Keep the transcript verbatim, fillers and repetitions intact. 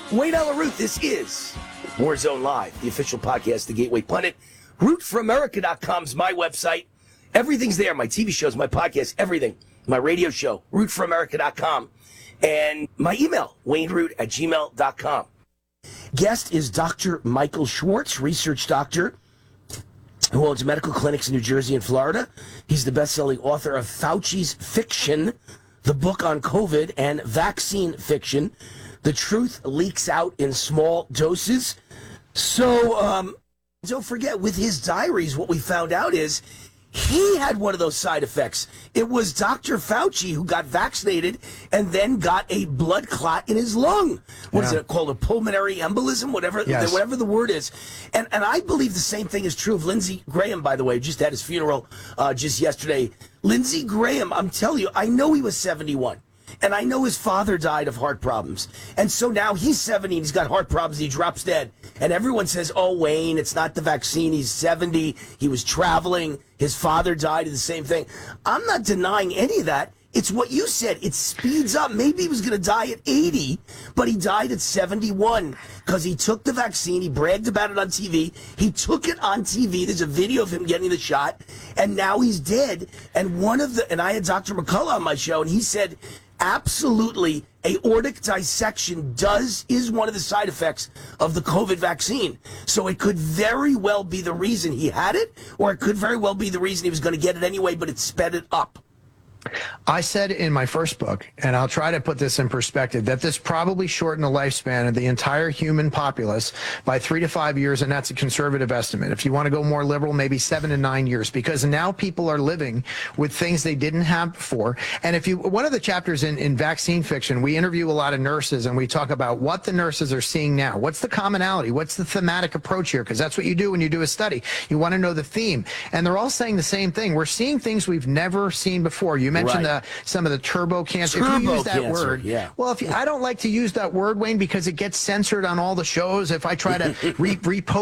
Wayne Allyn Root, this is Warzone Live, the official podcast, The Gateway Pundit. root for america dot com is my website. Everything's there. My T V shows, my podcast, everything. My radio show, root for america dot com. And my email, wayne root at gmail dot com. Guest is Doctor Michael Schwartz, research doctor who owns medical clinics in New Jersey and Florida. He's the best-selling author of Fauci's Fiction, the book on COVID, and Vaccine Fiction. The truth leaks out in small doses. So, um, don't forget, with his diaries, what we found out is he had one of those side effects. It was Doctor Fauci who got vaccinated and then got a blood clot in his lung. What yeah. is it called? A pulmonary embolism? Whatever, yes. whatever the word is. And and I believe the same thing is true of Lindsey Graham, by the way, just at his funeral uh, just yesterday. Lindsey Graham, I'm telling you, I know he was seventy-one. And I know his father died of heart problems. And so now he's seventy and he's got heart problems. He drops dead. And everyone says, oh, Wayne, it's not the vaccine. He's seventy. He was traveling. His father died of the same thing. I'm not denying any of that. It's what you said. It speeds up. Maybe he was going to die at eighty, but he died at seventy-one because he took the vaccine. He bragged about it on T V. He took it on T V. There's a video of him getting the shot. And now he's dead. And one of the, and I had Doctor McCullough on my show, and he said, absolutely, aortic dissection does is one of the side effects of the COVID vaccine. So it could very well be the reason he had it, or it could very well be the reason he was going to get it anyway, but it sped it up. I said in my first book, and I'll try to put this in perspective, that this probably shortened the lifespan of the entire human populace by three to five years, and that's a conservative estimate. If you want to go more liberal, maybe seven to nine years, because now people are living with things they didn't have before. And if you, one of the chapters in, in Vaccine Fiction, we interview a lot of nurses, and we talk about what the nurses are seeing now. What's the commonality? What's the thematic approach here? Because that's what you do when you do a study. You want to know the theme. And they're all saying the same thing. We're seeing things we've never seen before. You mentioned right. the, some of the turbo cancer. Turbo if you use that cancer, word, yeah. well, if you, I don't like to use that word, Wayne, because it gets censored on all the shows. If I try to re repost